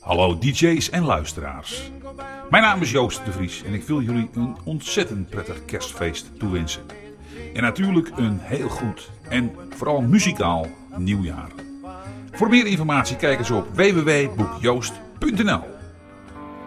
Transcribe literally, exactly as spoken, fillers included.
Hallo D J's en luisteraars. Mijn naam is Joost de Vries en ik wil jullie een ontzettend prettig kerstfeest toewensen. En natuurlijk een heel goed en vooral muzikaal nieuwjaar. Voor meer informatie kijk eens op w w w punt boek joost punt n l.